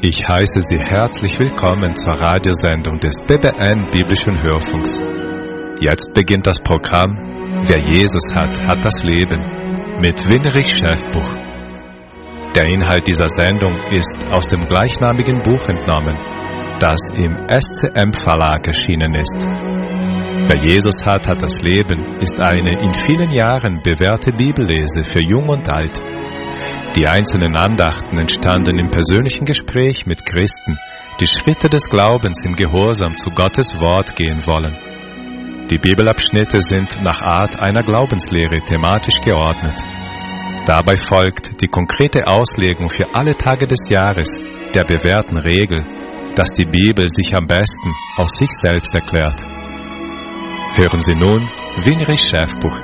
Ich heiße Sie herzlich willkommen zur Radiosendung des BBN Biblischen Hörfunks. Jetzt beginnt das Programm Wer Jesus hat, hat das Leben mit Winrich Schäfbuch. Der Inhalt dieser Sendung ist aus dem gleichnamigen Buch entnommen, das im SCM Verlag erschienen ist. Wer Jesus hat, hat das Leben ist eine in vielen Jahren bewährte Bibellese für Jung und Alt. Die einzelnen Andachten entstanden im persönlichen Gespräch mit Christen, die Schritte des Glaubens im Gehorsam zu Gottes Wort gehen wollen. Die Bibelabschnitte sind nach Art einer Glaubenslehre thematisch geordnet. Dabei folgt die konkrete Auslegung für alle Tage des Jahres der bewährten Regel, dass die Bibel sich am besten aus sich selbst erklärt. Hören Sie nun Winrich Schäfbuch.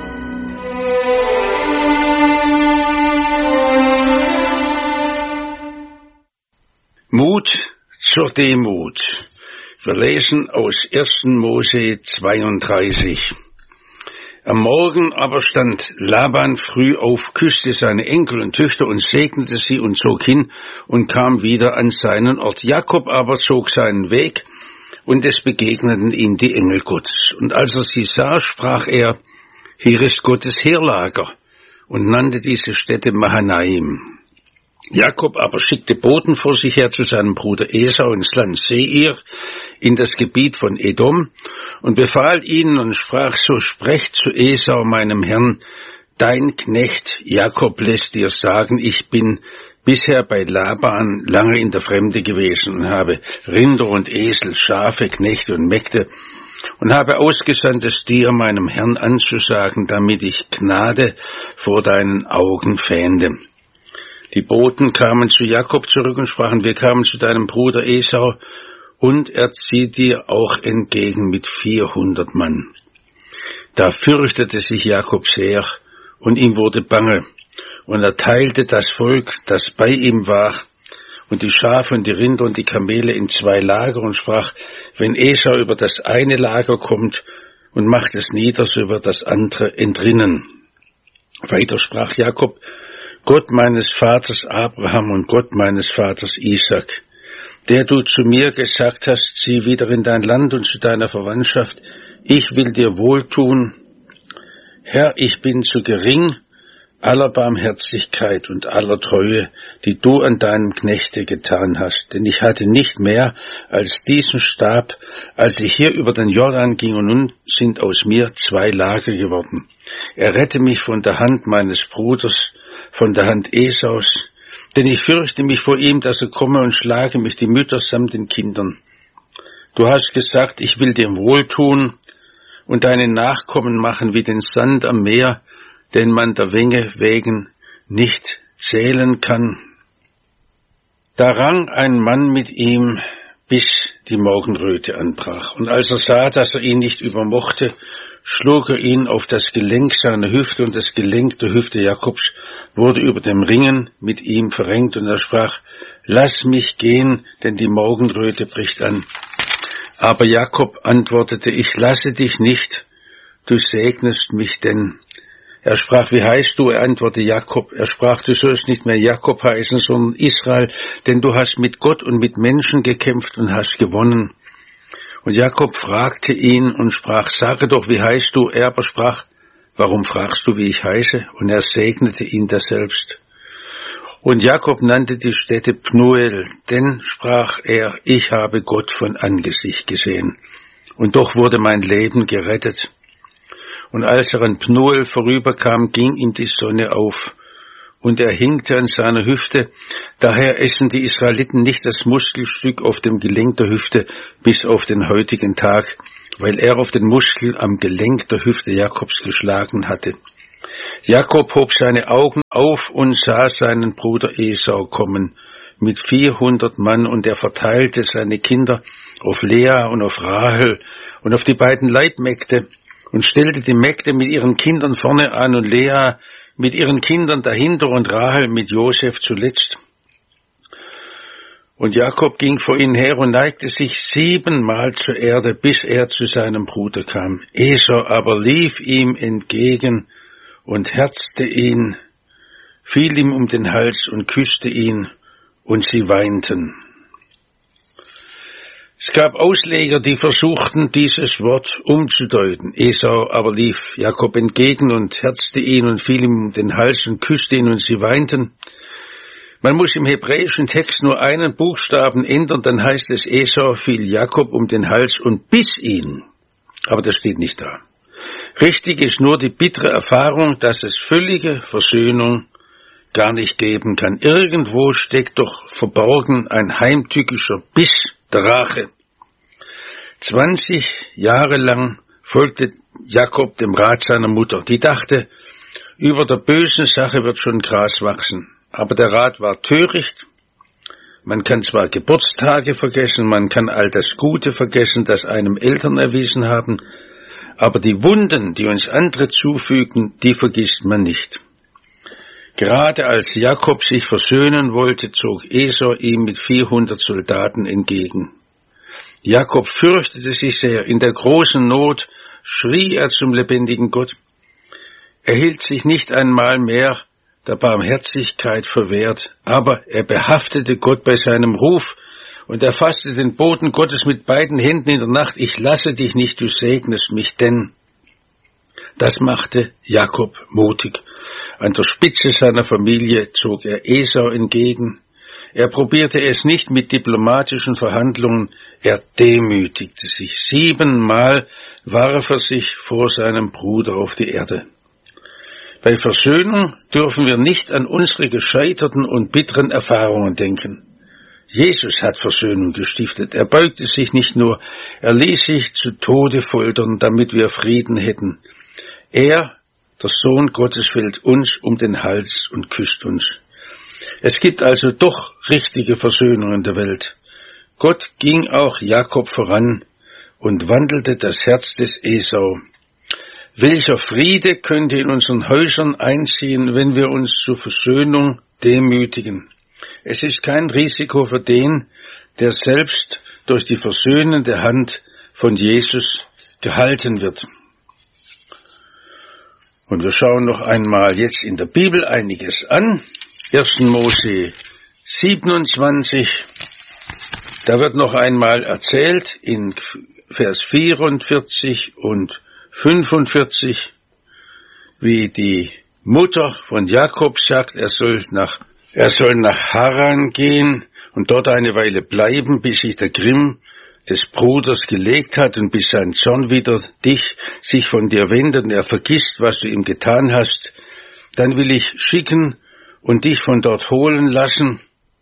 Mut zur Demut. Wir lesen aus 1. Mose 32. Am Morgen aber stand Laban früh auf, küsste seine Enkel und Töchter und segnete sie und zog hin und kam wieder an seinen Ort. Jakob aber zog seinen Weg, und es begegneten ihm die Engel Gottes. Und als er sie sah, sprach er, hier ist Gottes Heerlager, und nannte diese Stätte Mahanaim. Jakob aber schickte Boten vor sich her zu seinem Bruder Esau ins Land Seir, in das Gebiet von Edom, und befahl ihnen und sprach, so sprecht zu Esau, meinem Herrn, dein Knecht Jakob lässt dir sagen, ich bin bisher bei Laban lange in der Fremde gewesen und habe Rinder und Esel, Schafe, Knechte und Mägde und habe ausgesandt, es dir, meinem Herrn, anzusagen, damit ich Gnade vor deinen Augen fände. Die Boten kamen zu Jakob zurück und sprachen, wir kamen zu deinem Bruder Esau, und er zieht dir auch entgegen mit 400 Mann. Da fürchtete sich Jakob sehr, und ihm wurde bange, und er teilte das Volk, das bei ihm war, und die Schafe und die Rinder und die Kamele in 2 Lager und sprach, wenn Esau über das eine Lager kommt und macht es nieder, so wird das andere entrinnen. Weiter sprach Jakob, Gott meines Vaters Abraham und Gott meines Vaters Isaak, der du zu mir gesagt hast, zieh wieder in dein Land und zu deiner Verwandtschaft, ich will dir wohltun. Herr, ich bin zu gering aller Barmherzigkeit und aller Treue, die du an deinem Knechte getan hast, denn ich hatte nicht mehr als diesen Stab, als ich hier über den Jordan ging, und nun sind aus mir 2 Lager geworden. Errette mich von der Hand meines Bruders, von der Hand Esaus, denn ich fürchte mich vor ihm, dass er komme und schlage mich die Mütter samt den Kindern. Du hast gesagt, ich will dir wohltun und deine Nachkommen machen wie den Sand am Meer, den man der Menge wegen nicht zählen kann. Da rang ein Mann mit ihm, bis die Morgenröte anbrach. Und als er sah, dass er ihn nicht übermochte, schlug er ihn auf das Gelenk seiner Hüfte, und das Gelenk der Hüfte Jakobs wurde über dem Ringen mit ihm verrenkt, und er sprach, lass mich gehen, denn die Morgenröte bricht an. Aber Jakob antwortete, ich lasse dich nicht, du segnest mich denn. Er sprach, wie heißt du? Er antwortete Jakob. Er sprach, du sollst nicht mehr Jakob heißen, sondern Israel, denn du hast mit Gott und mit Menschen gekämpft und hast gewonnen. Und Jakob fragte ihn und sprach, sage doch, wie heißt du? Er aber sprach, warum fragst du, wie ich heiße? Und er segnete ihn daselbst. Und Jakob nannte die Stätte Pnuel, denn, sprach er, ich habe Gott von Angesicht gesehen. Und doch wurde mein Leben gerettet. Und als er an Pnuel vorüberkam, ging ihm die Sonne auf, und er hinkte an seiner Hüfte. Daher essen die Israeliten nicht das Muskelstück auf dem Gelenk der Hüfte bis auf den heutigen Tag, weil er auf den Muskel am Gelenk der Hüfte Jakobs geschlagen hatte. Jakob hob seine Augen auf und sah seinen Bruder Esau kommen mit 400 Mann, und er verteilte seine Kinder auf Lea und auf Rahel und auf die beiden Leibmägde, und stellte die Mägde mit ihren Kindern vorne an und Lea mit ihren Kindern dahinter und Rahel mit Josef zuletzt. Und Jakob ging vor ihnen her und neigte sich 7-mal zur Erde, bis er zu seinem Bruder kam. Esau aber lief ihm entgegen und herzte ihn, fiel ihm um den Hals und küsste ihn, und sie weinten. Es gab Ausleger, die versuchten, dieses Wort umzudeuten. Esau aber lief Jakob entgegen und herzte ihn und fiel ihm um den Hals und küsste ihn und sie weinten. Man muss im hebräischen Text nur einen Buchstaben ändern, dann heißt es, Esau fiel Jakob um den Hals und biss ihn. Aber das steht nicht da. Richtig ist nur die bittere Erfahrung, dass es völlige Versöhnung gar nicht geben kann. Irgendwo steckt doch verborgen ein heimtückischer Biss der Rache. 20 Jahre lang folgte Jakob dem Rat seiner Mutter. Die dachte, über der bösen Sache wird schon Gras wachsen. Aber der Rat war töricht. Man kann zwar Geburtstage vergessen, man kann all das Gute vergessen, das einem Eltern erwiesen haben, aber die Wunden, die uns andere zufügen, die vergisst man nicht. Gerade als Jakob sich versöhnen wollte, zog Esau ihm mit 400 Soldaten entgegen. Jakob fürchtete sich sehr. In der großen Not schrie er zum lebendigen Gott. Er hielt sich nicht einmal mehr der Barmherzigkeit verwehrt, aber er behaftete Gott bei seinem Ruf und erfasste den Boten Gottes mit beiden Händen in der Nacht. Ich lasse dich nicht, du segnest mich, denn das machte Jakob mutig. An der Spitze seiner Familie zog er Esau entgegen. Er probierte es nicht mit diplomatischen Verhandlungen, er demütigte sich. 7-mal warf er sich vor seinem Bruder auf die Erde. Bei Versöhnung dürfen wir nicht an unsere gescheiterten und bitteren Erfahrungen denken. Jesus hat Versöhnung gestiftet. Er beugte sich nicht nur, er ließ sich zu Tode foltern, damit wir Frieden hätten. Er, der Sohn Gottes, fällt uns um den Hals und küsst uns. Es gibt also doch richtige Versöhnung in der Welt. Gott ging auch Jakob voran und wandelte das Herz des Esau. Welcher Friede könnte in unseren Häusern einziehen, wenn wir uns zur Versöhnung demütigen? Es ist kein Risiko für den, der selbst durch die versöhnende Hand von Jesus gehalten wird. Und wir schauen noch einmal jetzt in der Bibel einiges an. 1. Mose 27, da wird noch einmal erzählt in Vers 44 und 45, wie die Mutter von Jakob sagt, er soll nach Haran gehen und dort eine Weile bleiben, bis sich der Grimm des Bruders gelegt hat und bis sein Zorn wieder sich von dir wendet und er vergisst, was du ihm getan hast. Dann will ich schicken und dich von dort holen lassen.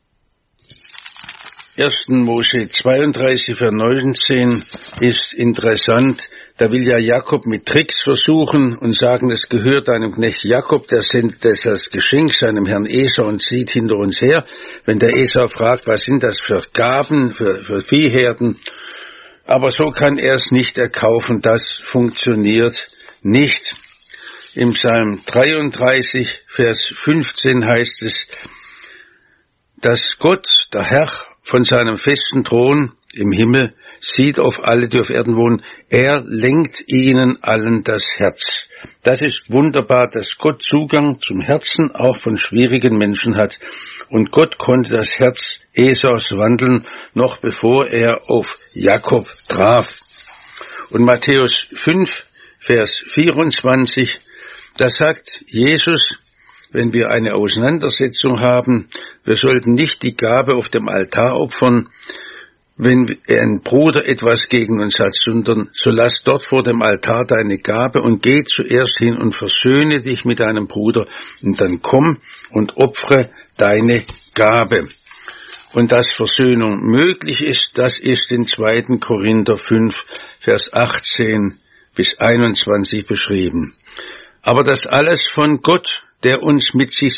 1. Mose 32, Vers 19 ist interessant. Da will ja Jakob mit Tricks versuchen und sagen, es gehört deinem Knecht Jakob, der sendet das Geschenk seinem Herrn Esau und zieht hinter uns her. Wenn der Esau fragt, was sind das für Gaben, für Viehherden? Aber so kann er es nicht erkaufen, das funktioniert nicht. Im Psalm 33, Vers 15 heißt es, dass Gott, der Herr, von seinem festen Thron im Himmel sieht auf alle, die auf Erden wohnen. Er lenkt ihnen allen das Herz. Das ist wunderbar, dass Gott Zugang zum Herzen auch von schwierigen Menschen hat. Und Gott konnte das Herz Esaus wandeln, noch bevor er auf Jakob traf. Und Matthäus 5, Vers 24, da sagt Jesus, wenn wir eine Auseinandersetzung haben, wir sollten nicht die Gabe auf dem Altar opfern, wenn ein Bruder etwas gegen uns hat, sondern so lass dort vor dem Altar deine Gabe und geh zuerst hin und versöhne dich mit deinem Bruder und dann komm und opfere deine Gabe. Und dass Versöhnung möglich ist, das ist in 2. Korinther 5, Vers 18 bis 21 beschrieben. Aber das alles von Gott, der uns mit sich